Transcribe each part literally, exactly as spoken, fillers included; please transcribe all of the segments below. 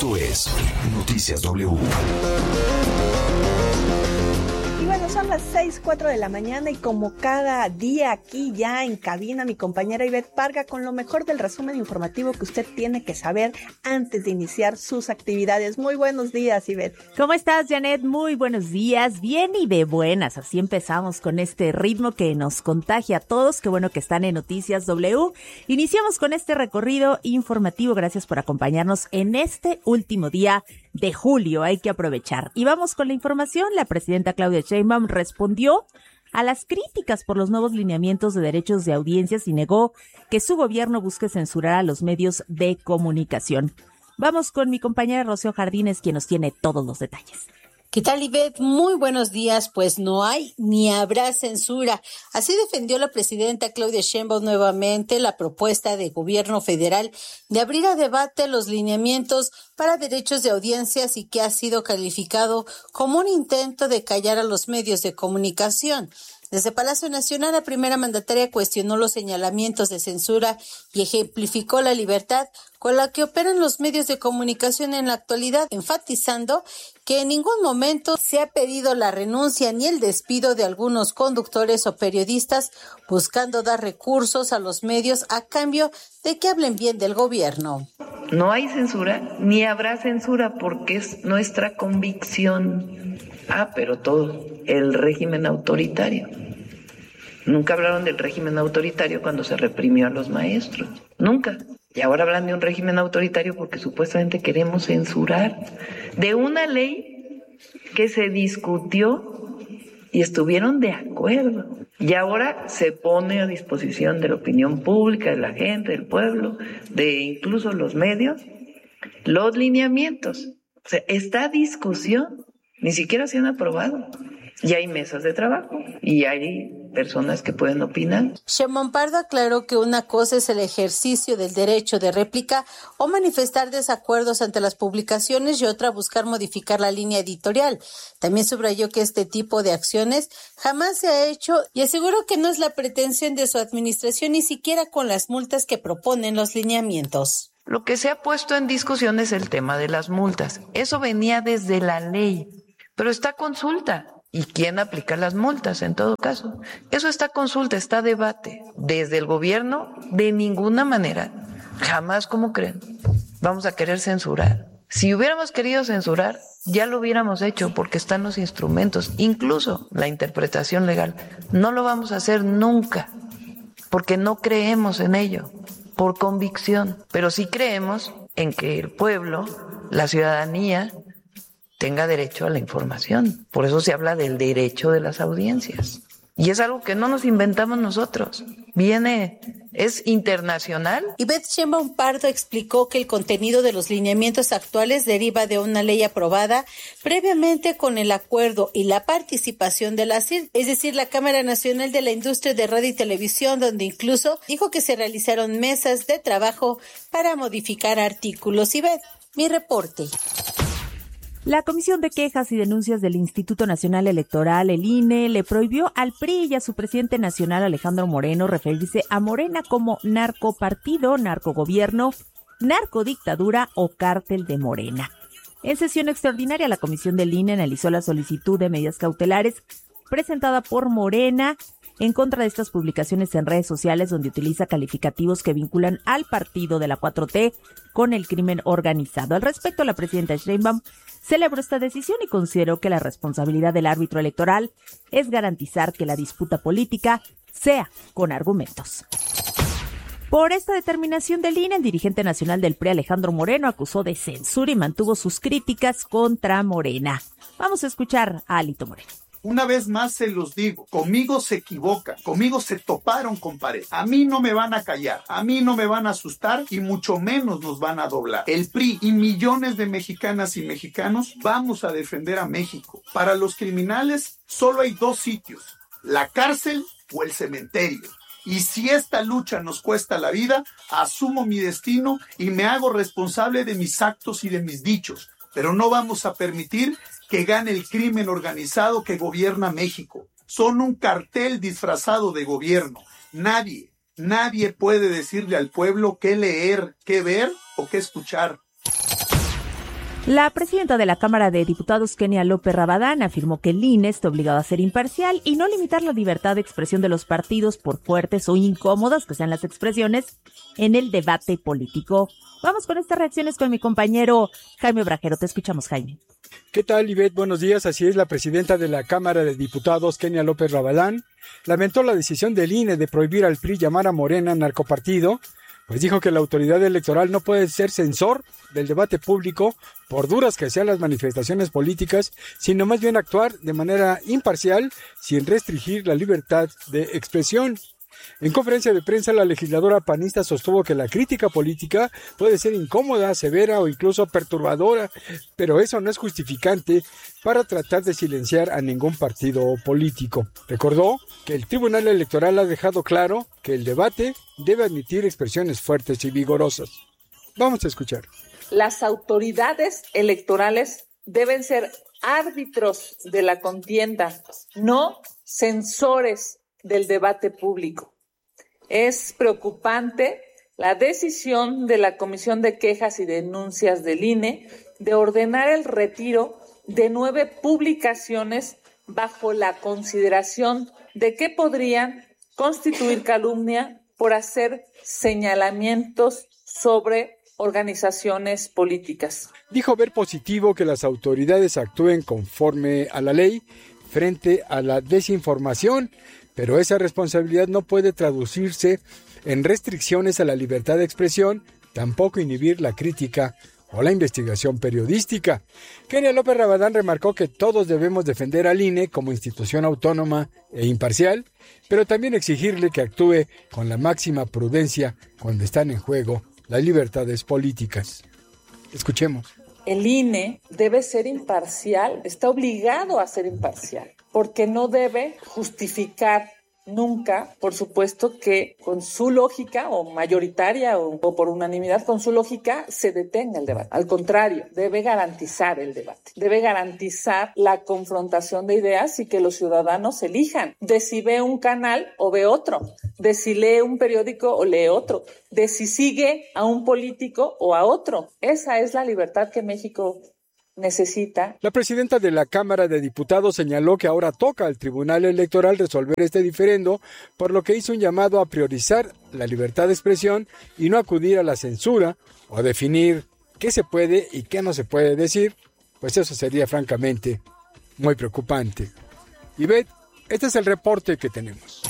Esto es Noticias W. Y bueno, son las seis, cuatro de la mañana y como cada día aquí ya en cabina mi compañera Ivette Parga con lo mejor del resumen informativo que usted tiene que saber antes de iniciar sus actividades. Muy buenos días, Ivette. ¿Cómo estás, Janet? Muy buenos días. Bien y de buenas. Así empezamos con este ritmo que nos contagia a todos. Qué bueno que están en Noticias W. Iniciamos con este recorrido informativo. Gracias por acompañarnos en este último día de julio. Hay que aprovechar. Y vamos con la información. La presidenta Claudia Sheinbaum respondió a las críticas por los nuevos lineamientos de derechos de audiencias y negó que su gobierno busque censurar a los medios de comunicación. Vamos con mi compañera Rocío Jardines, quien nos tiene todos los detalles. ¿Qué tal, Ivette? Muy buenos días. Pues no hay ni habrá censura. Así defendió la presidenta Claudia Sheinbaum nuevamente la propuesta de gobierno federal de abrir a debate los lineamientos para derechos de audiencias y que ha sido calificado como un intento de callar a los medios de comunicación. Desde Palacio Nacional, la primera mandataria cuestionó los señalamientos de censura y ejemplificó la libertad con la que operan los medios de comunicación en la actualidad, enfatizando que en ningún momento se ha pedido la renuncia ni el despido de algunos conductores o periodistas, buscando dar recursos a los medios a cambio de que hablen bien del gobierno. No hay censura, ni habrá censura, porque es nuestra convicción. Ah, pero todo, el régimen autoritario. Nunca hablaron del régimen autoritario cuando se reprimió a los maestros. Nunca. Y ahora hablan de un régimen autoritario porque supuestamente queremos censurar. De una ley que se discutió y estuvieron de acuerdo. Y ahora se pone a disposición de la opinión pública, de la gente, del pueblo, de incluso los medios, los lineamientos. O sea, esta discusión ni siquiera se han aprobado. Y hay mesas de trabajo y hay personas que pueden opinar. Sheinbaum Pardo aclaró que una cosa es el ejercicio del derecho de réplica o manifestar desacuerdos ante las publicaciones y otra buscar modificar la línea editorial. También subrayó que este tipo de acciones jamás se ha hecho y aseguró que no es la pretensión de su administración ni siquiera con las multas que proponen los lineamientos. Lo que se ha puesto en discusión es el tema de las multas. Eso venía desde la ley, pero está a consulta. ¿Y quién aplica las multas en todo caso? Eso está a consulta, está a debate. Desde el gobierno, de ninguna manera, jamás, como creen, vamos a querer censurar. Si hubiéramos querido censurar, ya lo hubiéramos hecho porque están los instrumentos, incluso la interpretación legal. No lo vamos a hacer nunca, porque no creemos en ello, por convicción. Pero sí creemos en que el pueblo, la ciudadanía, tenga derecho a la información. Por eso se habla del derecho de las audiencias. Y es algo que no nos inventamos nosotros. Viene, es internacional. Ivette Sheinbaum Pardo explicó que el contenido de los lineamientos actuales deriva de una ley aprobada previamente con el acuerdo y la participación de la C I R, es decir, la Cámara Nacional de la Industria de Radio y Televisión, donde incluso dijo que se realizaron mesas de trabajo para modificar artículos. Ivette, mi reporte. La Comisión de Quejas y Denuncias del Instituto Nacional Electoral, el I N E, le prohibió al P R I y a su presidente nacional, Alejandro Moreno, referirse a Morena como narcopartido, narcogobierno, narcodictadura o cártel de Morena. En sesión extraordinaria, la Comisión del I N E analizó la solicitud de medidas cautelares presentada por Morena en contra de estas publicaciones en redes sociales donde utiliza calificativos que vinculan al partido de la cuatro T con el crimen organizado. Al respecto, la presidenta Sheinbaum celebró esta decisión y consideró que la responsabilidad del árbitro electoral es garantizar que la disputa política sea con argumentos. Por esta determinación del I N E, el dirigente nacional del P R I, Alejandro Moreno, acusó de censura y mantuvo sus críticas contra Morena. Vamos a escuchar a Alito Moreno. Una vez más se los digo, conmigo se equivocan, conmigo se toparon con pared. A mí no me van a callar, a mí no me van a asustar y mucho menos nos van a doblar. El P R I y millones de mexicanas y mexicanos vamos a defender a México. Para los criminales solo hay dos sitios, la cárcel o el cementerio. Y si esta lucha nos cuesta la vida, asumo mi destino y me hago responsable de mis actos y de mis dichos. Pero no vamos a permitir que gane el crimen organizado que gobierna México. Son un cartel disfrazado de gobierno. Nadie, nadie puede decirle al pueblo qué leer, qué ver o qué escuchar. La presidenta de la Cámara de Diputados, Kenia López Rabadán, afirmó que el I N E está obligado a ser imparcial y no limitar la libertad de expresión de los partidos por fuertes o incómodas que sean las expresiones en el debate político. Vamos con estas reacciones con mi compañero Jaime Brajero. Te escuchamos, Jaime. ¿Qué tal, Ivette? Buenos días. Así es, la presidenta de la Cámara de Diputados, Kenia López Rabadán, lamentó la decisión del I N E de prohibir al P R I llamar a Morena narcopartido, pues dijo que la autoridad electoral no puede ser censor del debate público, por duras que sean las manifestaciones políticas, sino más bien actuar de manera imparcial, sin restringir la libertad de expresión. En conferencia de prensa, la legisladora panista sostuvo que la crítica política puede ser incómoda, severa o incluso perturbadora, pero eso no es justificante para tratar de silenciar a ningún partido político. Recordó que el Tribunal Electoral ha dejado claro que el debate debe admitir expresiones fuertes y vigorosas. Vamos a escuchar. Las autoridades electorales deben ser árbitros de la contienda, no censores del debate público. Es preocupante la decisión de la Comisión de Quejas y Denuncias del I N E de ordenar el retiro de nueve publicaciones bajo la consideración de que podrían constituir calumnia por hacer señalamientos sobre organizaciones políticas. Dijo ver positivo que las autoridades actúen conforme a la ley frente a la desinformación, pero esa responsabilidad no puede traducirse en restricciones a la libertad de expresión, tampoco inhibir la crítica o la investigación periodística. Kenia López Rabadán remarcó que todos debemos defender al I N E como institución autónoma e imparcial, pero también exigirle que actúe con la máxima prudencia cuando están en juego las libertades políticas. Escuchemos. El I N E debe ser imparcial, está obligado a ser imparcial, porque no debe justificar nunca, por supuesto, que con su lógica, o mayoritaria o, o por unanimidad, con su lógica se detenga el debate. Al contrario, debe garantizar el debate, debe garantizar la confrontación de ideas y que los ciudadanos elijan de si ve un canal o ve otro, de si lee un periódico o lee otro, de si sigue a un político o a otro. Esa es la libertad que México necesita. La presidenta de la Cámara de Diputados señaló que ahora toca al Tribunal Electoral resolver este diferendo, por lo que hizo un llamado a priorizar la libertad de expresión y no acudir a la censura o definir qué se puede y qué no se puede decir, pues eso sería francamente muy preocupante. Ivette, este es el reporte que tenemos.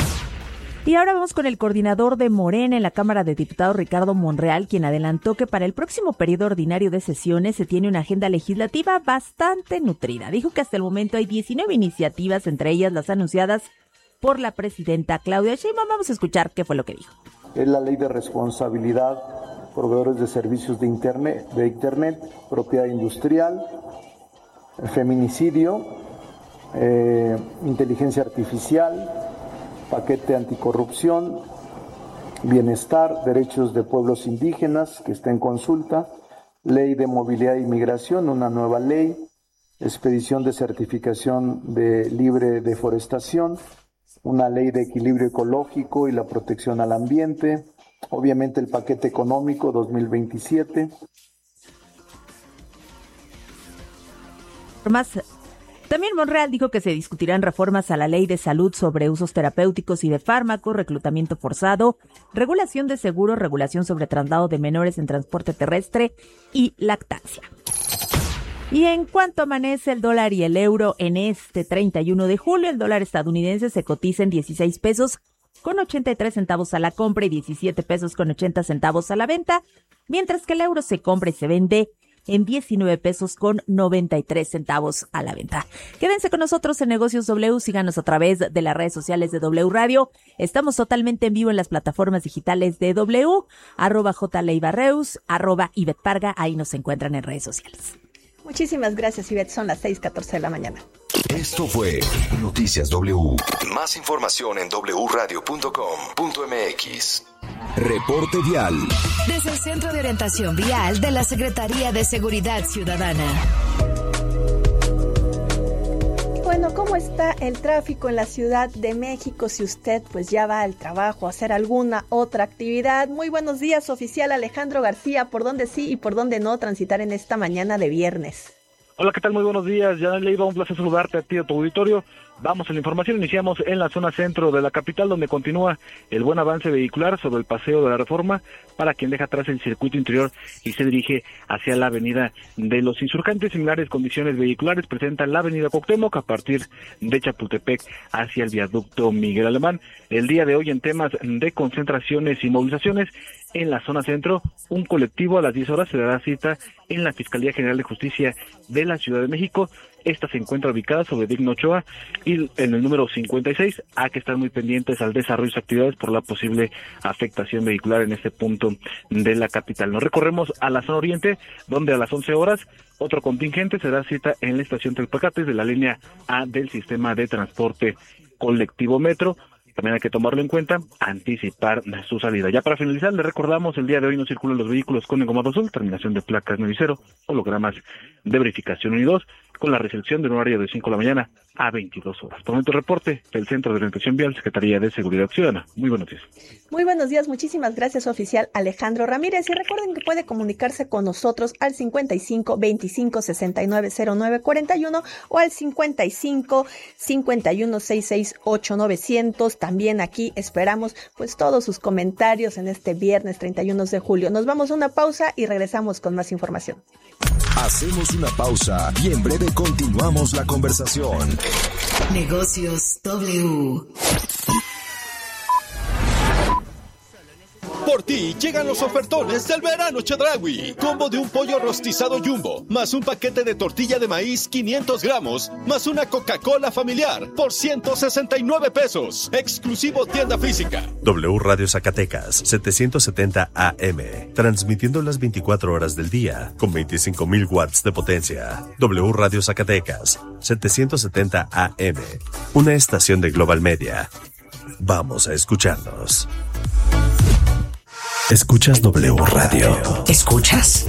Y ahora vamos con el coordinador de Morena en la Cámara de Diputados, Ricardo Monreal, quien adelantó que para el próximo periodo ordinario de sesiones se tiene una agenda legislativa bastante nutrida. Dijo que hasta el momento hay diecinueve iniciativas, entre ellas las anunciadas por la presidenta Claudia Sheinbaum. Vamos a escuchar qué fue lo que dijo. Es la ley de responsabilidad, proveedores de servicios de internet, de internet, propiedad industrial, feminicidio, eh, inteligencia artificial, paquete anticorrupción, bienestar, derechos de pueblos indígenas, que está en consulta, ley de movilidad e inmigración, una nueva ley, expedición de certificación de libre deforestación, una ley de equilibrio ecológico y la protección al ambiente, obviamente el paquete económico dos mil veintisiete. Más. También Monreal dijo que se discutirán reformas a la ley de salud sobre usos terapéuticos y de fármacos, reclutamiento forzado, regulación de seguros, regulación sobre traslado de menores en transporte terrestre y lactancia. Y en cuanto amanece el dólar y el euro en este treinta y uno de julio, el dólar estadounidense se cotiza en dieciséis pesos con ochenta y tres centavos a la compra y diecisiete pesos con ochenta centavos a la venta, mientras que el euro se compra y se vende en diecinueve pesos con noventa y tres centavos a la venta. Quédense con nosotros en Negocios W, síganos a través de las redes sociales de W Radio. Estamos totalmente en vivo en las plataformas digitales de W, arroba J. Leibarreus, arroba Ivette Parga, ahí nos encuentran en redes sociales. Muchísimas gracias, Ivette, son las seis catorce de la mañana. Esto fue Noticias W. Más información en doble u radio punto com punto m x. Reporte vial. Desde el Centro de Orientación Vial de la Secretaría de Seguridad Ciudadana. bueno, ¿cómo está el tráfico en la Ciudad de México? Si usted pues ya va al trabajo a hacer alguna otra actividad. Muy buenos días, oficial Alejandro García. ¿Por dónde sí y por dónde no transitar en esta mañana de viernes? Hola, ¿qué tal? Muy buenos días. Ya le iba un placer saludarte a ti, a tu auditorio. Vamos a la información. Iniciamos en la zona centro de la capital, donde continúa el buen avance vehicular sobre el Paseo de la Reforma para quien deja atrás el circuito interior y se dirige hacia la avenida de los Insurgentes. Similares condiciones vehiculares presentan la avenida Cuauhtémoc a partir de Chapultepec hacia el viaducto Miguel Alemán. El día de hoy, en temas de concentraciones y movilizaciones, en la zona centro, un colectivo a las diez horas se dará cita en la Fiscalía General de Justicia de la Ciudad de México. Esta se encuentra ubicada sobre Digno Ochoa y en el número cincuenta y seis. Hay que estar muy pendientes al desarrollo de sus actividades por la posible afectación vehicular en este punto de la capital. Nos recorremos a la zona oriente, donde a las once horas otro contingente se dará cita en la estación Telpacates de la línea A del sistema de transporte colectivo Metro. También hay que tomarlo en cuenta, anticipar su salida. Ya para finalizar, le recordamos, el día de hoy no circulan los vehículos con engomado azul, terminación de placas nueve y cero, hologramas de verificación uno y dos, con la recepción de un horario de cinco de la mañana a veintidós horas. Por momento, reporte del Centro de Orientación Vial, Secretaría de Seguridad Ciudadana. Muy buenos días. Muy buenos días, muchísimas gracias, oficial Alejandro Ramírez. Y recuerden que puede comunicarse con nosotros al cincuenta y cinco, veinticinco, sesenta y nueve, cero nueve, cuarenta y uno o al cincuenta y cinco, cincuenta y uno, sesenta y seis, ocho novecientos. También aquí esperamos pues todos sus comentarios en este viernes treinta y uno de julio. Nos vamos a una pausa y regresamos con más información. Hacemos una pausa y en breve continuamos la conversación. Negocios W. Por ti llegan los ofertones del verano Chedraui. Combo de un pollo rostizado Jumbo, más un paquete de tortilla de maíz quinientos gramos, más una Coca-Cola familiar por ciento sesenta y nueve pesos. Exclusivo tienda física. W Radio Zacatecas, setecientos setenta A M. Transmitiendo las veinticuatro horas del día, con veinticinco mil watts de potencia. W Radio Zacatecas, setecientos setenta A M. Una estación de Global Media. Vamos a escucharnos. ¿Escuchas W Radio? ¿Escuchas?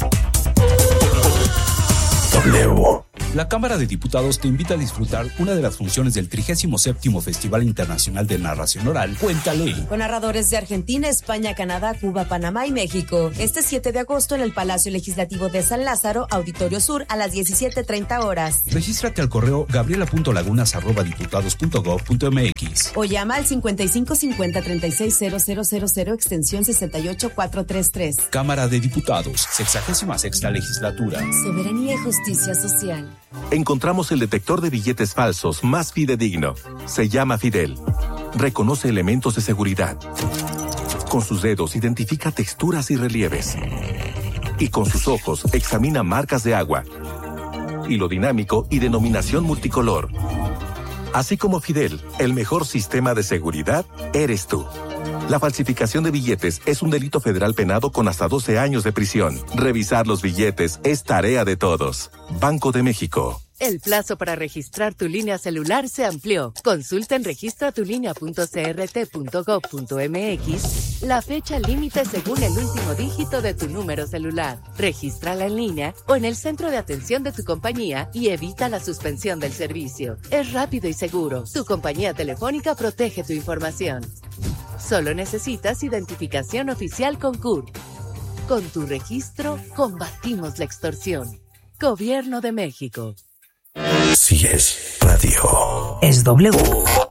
W. La Cámara de Diputados te invita a disfrutar una de las funciones del trigésimo séptimo Festival Internacional de Narración Oral, Cuéntale. Con narradores de Argentina, España, Canadá, Cuba, Panamá y México. Este siete de agosto en el Palacio Legislativo de San Lázaro, Auditorio Sur, a las diecisiete treinta horas. Regístrate al correo gabriela punto lagunas arroba diputados punto gob punto mx o llama al cincuenta y cinco cincuenta treinta y seis cero cero cero cero extensión sesenta y ocho cuatrocientos treinta y tres. Cámara de Diputados, sexagésima sexta legislatura. Soberanía y justicia social. Encontramos el detector de billetes falsos más fidedigno. Se llama Fidel. Reconoce elementos de seguridad. Con sus dedos identifica texturas y relieves. Y con sus ojos examina marcas de agua. Hilo dinámico y denominación multicolor. Así como Fidel, el mejor sistema de seguridad eres tú. La falsificación de billetes es un delito federal penado con hasta doce años de prisión. Revisar los billetes es tarea de todos. Banco de México. El plazo para registrar tu línea celular se amplió. Consulta en registratulinea punto c r t punto gob punto m x la fecha límite según el último dígito de tu número celular. Regístrala en línea o en el centro de atención de tu compañía y evita la suspensión del servicio. Es rápido y seguro. Tu compañía telefónica protege tu información. Solo necesitas identificación oficial con C U R. Con tu registro, combatimos la extorsión. Gobierno de México. Si es radio. Es W.